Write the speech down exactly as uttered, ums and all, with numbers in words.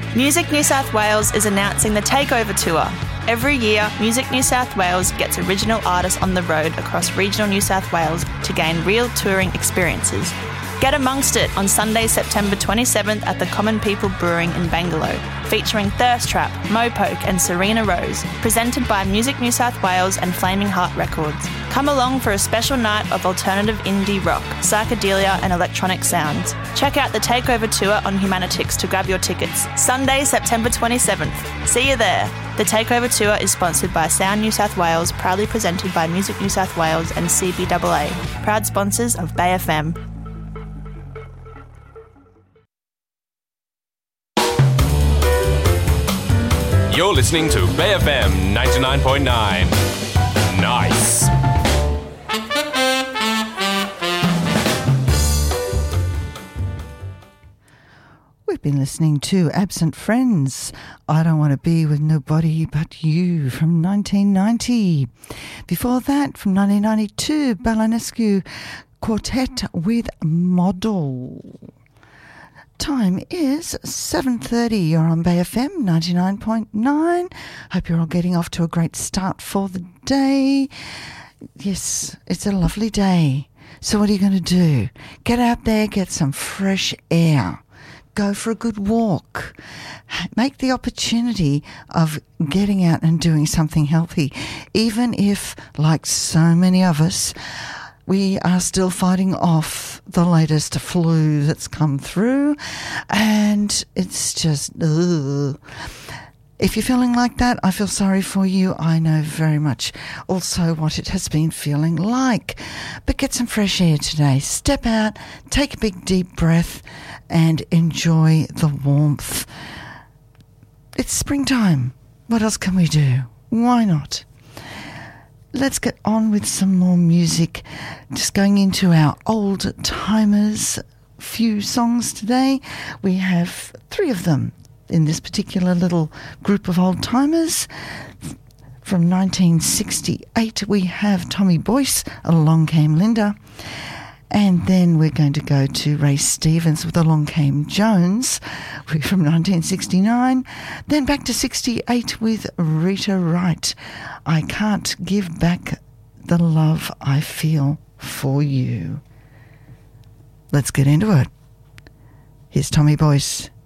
Music New South Wales is announcing the Takeover Tour. Every year, Music New South Wales gets original artists on the road across regional New South Wales to gain real touring experiences. Get amongst it on Sunday, September twenty-seventh at the Common People Brewing in Bangalow, featuring Thirst Trap, Mopoke and Serena Rose, presented by Music New South Wales and Flaming Heart Records. Come along for a special night of alternative indie rock, psychedelia and electronic sounds. Check out the Takeover Tour on Humanitix to grab your tickets. Sunday, September twenty-seventh. See you there. The Takeover Tour is sponsored by Sound New South Wales, proudly presented by Music New South Wales and C B A A, proud sponsors of Bay F M. You're listening to Bay F M ninety-nine point nine. Nice. We've been listening to Absent Friends, I Don't Want to Be With Nobody But You from nineteen ninety. Before that, from nineteen ninety-two, Balanescu Quartet with Model. Time is seven thirty. You're on Bay F M ninety-nine point nine. Hope you're all getting off to a great start for the day. Yes, it's a lovely day. So what are you going to do? Get out there, get some fresh air. Go for a good walk. Make the opportunity of getting out and doing something healthy. Even if, like so many of us, we are still fighting off the latest flu that's come through, and it's just, ugh. If you're feeling like that, I feel sorry for you. I know very much also what it has been feeling like. But get some fresh air today. Step out, take a big deep breath, and enjoy the warmth. It's springtime. What else can we do? Why not? Let's get on with some more music. Just going into our old timers few songs today. We have three of them in this particular little group of old timers. From nineteen sixty-eight, we have Tommy Boyce, Along Came Linda. And then we're going to go to Ray Stevens with Along Came Jones from nineteen sixty-nine. Then back to sixty-eight with Rita Wright, I Can't Give Back the Love I Feel for You. Let's get into it. Here's Tommy Boyce.